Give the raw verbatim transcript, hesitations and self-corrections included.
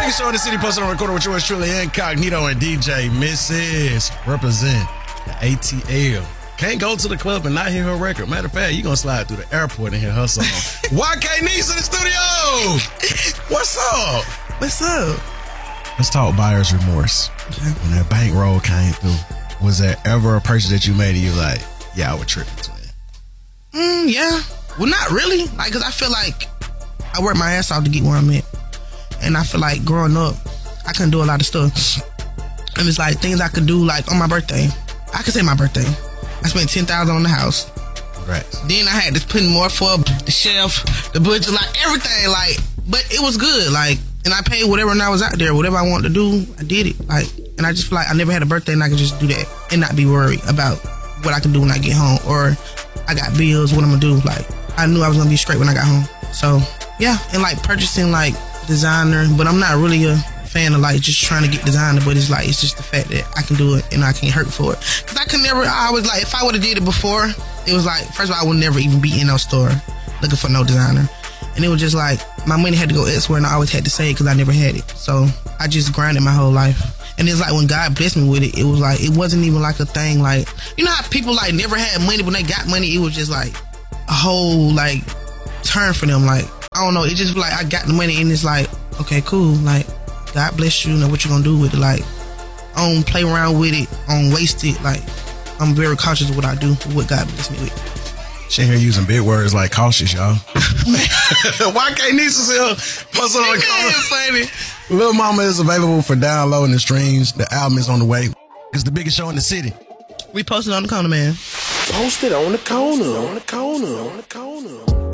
biggest show in the city, posted on recorder with yours truly, Incognito and D J Missus Represent the A T L. Can't go to the club and not hear her record. Matter of fact, you gonna slide through the airport and hear her song. Y K Nice in the studio. What's up? What's up? Let's talk buyer's remorse. Okay. When that bankroll came through, was there ever a purchase that you made and you like, yeah, I would trip into it? Mm, yeah. Well, not really. Like, cause I feel like I worked my ass off to get where I'm at. And I feel like growing up, I couldn't do a lot of stuff. And it's like things I could do, like on my birthday. I could say my birthday. I spent ten thousand dollars on the house. Right. Then I had to put more for the chef, the butcher, like everything. Like, but it was good. Like, and I paid whatever when I was out there. Whatever I wanted to do, I did it. Like, and I just feel like I never had a birthday and I could just do that and not be worried about what I can do when I get home, or I got bills, what I'm gonna do. Like, I knew I was gonna be straight when I got home. So yeah, and like purchasing like designer, but I'm not really a fan of like just trying to get designer, but it's like it's just the fact that I can do it and I can't hurt for it. Cause I could never, I was like, if I would have did it before, it was like, first of all, I would never even be in no store looking for no designer. And it was just like, my money had to go elsewhere and I always had to save because I never had it. So I just grinded my whole life. And it's like when God blessed me with it, it was like, it wasn't even like a thing like, you know how people like never had money, when they got money, it was just like a whole like turn for them. Like, I don't know, it just like, I got the money and it's like, okay, cool. Like, God bless you, know what you're gonna do with it. Like, I don't play around with it, I don't waste it. Like, I'm very cautious of what I do, with what God bless me with. She here using big words like cautious, y'all. Y K Nice is here. What's on the corner? Lil Mama is available for downloading and streams. The album is on the way. It's the biggest show in the city. We posted on the corner, man. Posted on the corner, on the corner, on the corner.